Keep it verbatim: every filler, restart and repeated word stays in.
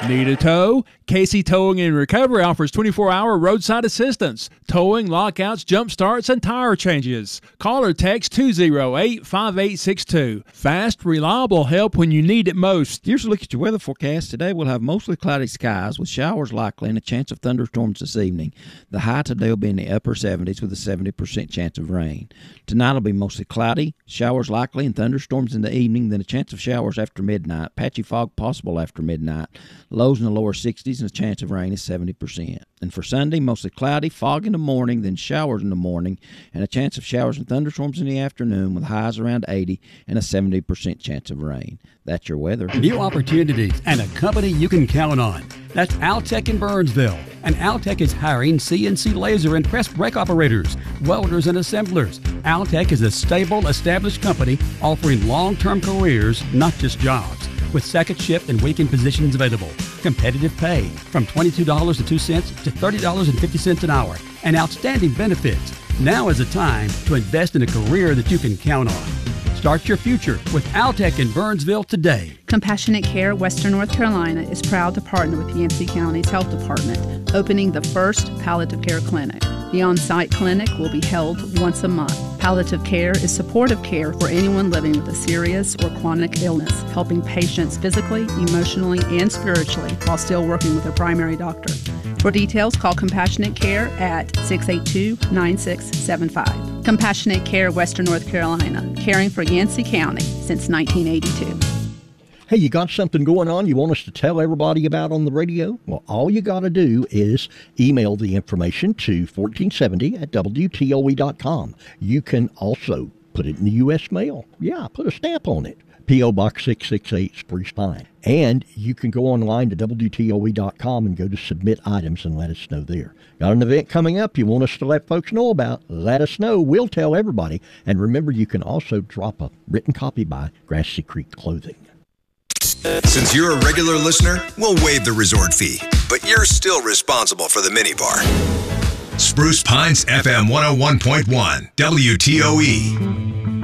Need a tow? Casey Towing and Recovery offers twenty-four hour roadside assistance, towing, lockouts, jump starts, and tire changes. Call or text two oh eight, five eight six two. Fast, reliable help when you need it most. Here's a look at your weather forecast. Today we'll have mostly cloudy skies with showers likely and a chance of thunderstorms this evening. The high today will be in the upper seventies with a seventy percent chance of rain. Tonight will be mostly cloudy, showers likely, and thunderstorms in the evening, then a chance of showers after midnight. Patchy fog possible after midnight. Lows in the lower sixties and a chance of rain is seventy percent. And for Sunday, mostly cloudy, fog in the morning, then showers in the morning, and a chance of showers and thunderstorms in the afternoon with highs around eighty and a seventy percent chance of rain. That's your weather. New opportunities and a company you can count on. That's Altec in Burnsville. And Altec is hiring C N C laser and press brake operators, welders, and assemblers. Altec is a stable, established company offering long-term careers, not just jobs. With second shift and weekend positions available. Competitive pay from twenty-two dollars and two cents to thirty dollars and fifty cents an hour. And outstanding benefits. Now is the time to invest in a career that you can count on. Start your future with Altec in Burnsville today. Compassionate Care Western North Carolina is proud to partner with Yancey County's Health Department, opening the first palliative care clinic. The on-site clinic will be held once a month. Palliative care is supportive care for anyone living with a serious or chronic illness, helping patients physically, emotionally, and spiritually while still working with their primary doctor. For details, call Compassionate Care at six eight two, nine six seven five. Compassionate Care Western North Carolina, caring for Yancey County since nineteen eighty-two. Hey, you got something going on you want us to tell everybody about on the radio? Well, all you got to do is email the information to fourteen seventy at W T O E dot com. You can also put it in the U S mail. Yeah, put a stamp on it. P O. Box six six eight, Spruce Pine. And you can go online to W T O E dot com and go to Submit Items and let us know there. Got an event coming up you want us to let folks know about? Let us know. We'll tell everybody. And remember, you can also drop a written copy by Grassy Creek Clothing. Since you're a regular listener, we'll waive the resort fee, but you're still responsible for the minibar. Spruce Pines F M one oh one point one, W T O E.